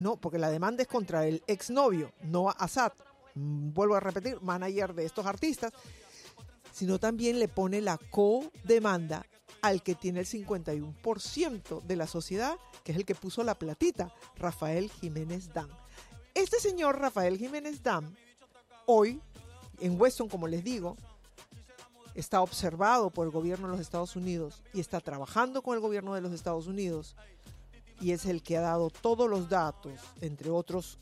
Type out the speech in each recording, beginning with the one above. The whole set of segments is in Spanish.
No, porque la demanda es contra el exnovio, Noah Assad, vuelvo a repetir, manager de estos artistas, sino también le pone la co-demanda al que tiene el 51% de la sociedad, que es el que puso la platita, Rafael Jiménez Dam. Este señor Rafael Jiménez Dam, hoy en Weston, como les digo, está observado por el gobierno de los Estados Unidos y está trabajando con el gobierno de los Estados Unidos, y es el que ha dado todos los datos, entre otros,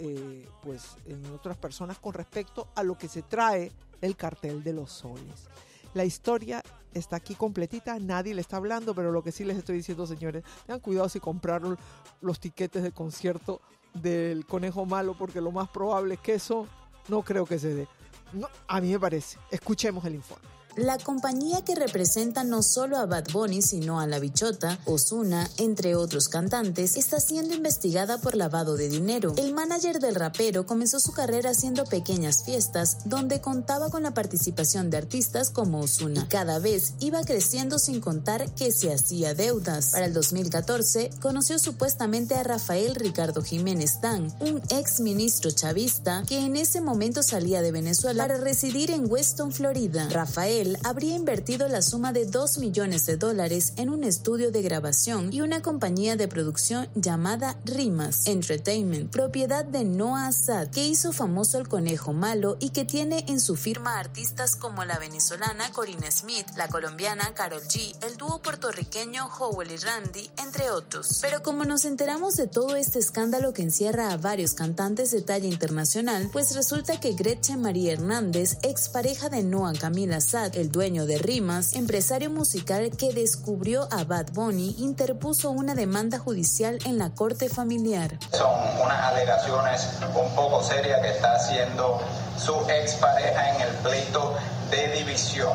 en otras personas, con respecto a lo que se trae el cartel de los soles. La historia está aquí completita, nadie le está hablando, pero lo que sí les estoy diciendo, señores, tengan cuidado si compraron los tiquetes de concierto del Conejo Malo, porque lo más probable es que eso no creo que se dé. No, a mí me parece. Escuchemos el informe. La compañía que representa no solo a Bad Bunny, sino a La Bichota, Ozuna, entre otros cantantes, está siendo investigada por lavado de dinero. El manager del rapero comenzó su carrera haciendo pequeñas fiestas donde contaba con la participación de artistas como Ozuna, y cada vez iba creciendo sin contar que se hacía deudas. Para el 2014, conoció supuestamente a Rafael Ricardo Jiménez Dam, un ex ministro chavista que en ese momento salía de Venezuela para residir en Weston, Florida. Rafael habría invertido la suma de $2 millones en un estudio de grabación y una compañía de producción llamada Rimas Entertainment, propiedad de Noah Assad, que hizo famoso el Conejo Malo y que tiene en su firma artistas como la venezolana Corina Smith, la colombiana Karol G, el dúo puertorriqueño Howell y Randy, entre otros. Pero como nos enteramos de todo este escándalo que encierra a varios cantantes de talla internacional, pues resulta que Gretchen María Hernández, expareja de Noah Camila Assad, el dueño de Rimas, empresario musical que descubrió a Bad Bunny, interpuso una demanda judicial en la corte familiar. Son unas alegaciones un poco serias que está haciendo su expareja en el pleito de división.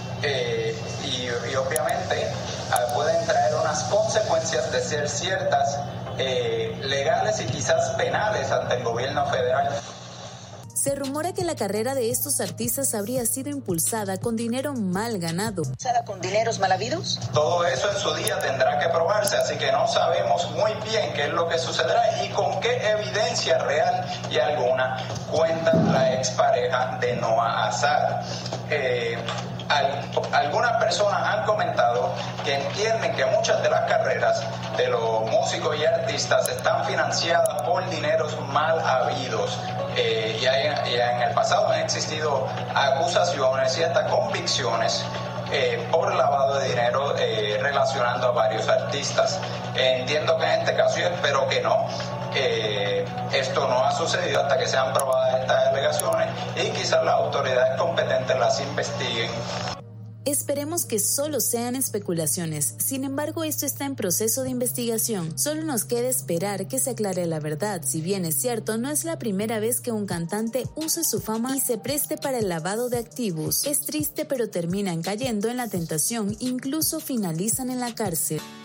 Y obviamente pueden traer unas consecuencias de ser ciertas, legales y quizás penales ante el gobierno federal. Se rumora que la carrera de estos artistas habría sido impulsada con dinero mal ganado. ¿Con dineros mal habidos? Todo eso en su día tendrá que probarse, así que no sabemos muy bien qué es lo que sucederá y con qué evidencia real y alguna cuenta la expareja de Noah Assad. Algunas personas han comentado que entienden que muchas de las carreras de los músicos y artistas están financiadas por dineros mal habidos. Y en el pasado han existido acusaciones y hasta convicciones por lavado de dinero relacionando a varios artistas. Entiendo que en este caso, yo espero que no, esto no ha sucedido hasta que sean probadas estas alegaciones y quizás las autoridades competentes las investiguen. Esperemos que solo sean especulaciones. Sin embargo, esto está en proceso de investigación. Solo nos queda esperar que se aclare la verdad. Si bien es cierto, no es la primera vez que un cantante use su fama y se preste para el lavado de activos. Es triste, pero terminan cayendo en la tentación, incluso finalizan en la cárcel.